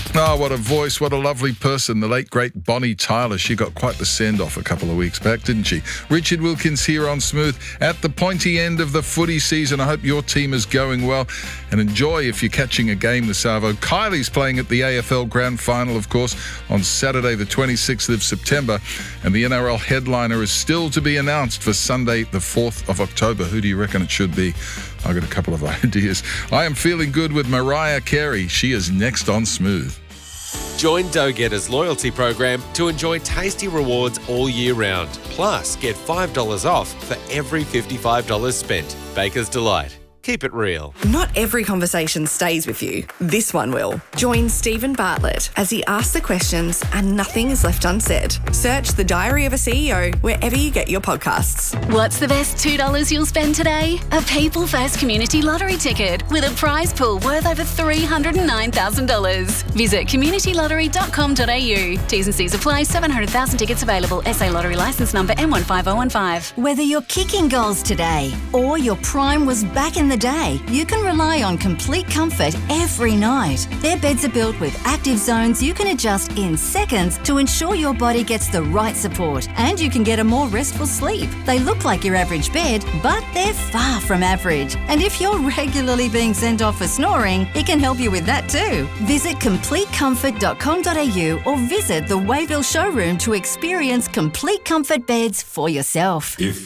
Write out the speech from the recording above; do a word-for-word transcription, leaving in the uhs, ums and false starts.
Oh, what a voice, what a lovely person. The late, great Bonnie Tyler. She got quite the send-off a couple of weeks back, didn't she? Richard Wilkins here on Smooth at the pointy end of the footy season. I hope your team is going well and enjoy if you're catching a game this Arvo. Kylie's playing at the A F L Grand Final, of course, on Saturday the twenty-sixth of September, and the N R L headliner is still to be announced for Sunday the fourth of October. Who do you reckon it should be? I've got a couple of ideas. I am feeling good with Mariah Carey. She is next on Smooth. Join Dough Getter's loyalty program to enjoy tasty rewards all year round. Plus, get five dollars off for every fifty-five dollars spent. Baker's Delight. Keep it real. Not every conversation stays with you. This one will. Join Stephen Bartlett as he asks the questions and nothing is left unsaid. Search The Diary of a C E O wherever you get your podcasts. What's the best two dollars you'll spend today? A People First Community Lottery ticket with a prize pool worth over three hundred nine thousand dollars. Visit community lottery dot com dot a u. T's and C's apply. seven hundred thousand tickets available. S A Lottery licence number M one five zero one five. Whether you're kicking goals today or your prime was back in the day, you can rely on complete comfort every night. Their beds are built with active zones you can adjust in seconds to ensure your body gets the right support and you can get a more restful sleep. They look like your average bed, but they're far from average. And if you're regularly being sent off for snoring, it can help you with that too. Visit complete comfort dot com dot a u or visit the Wayville showroom to experience complete comfort beds for yourself. If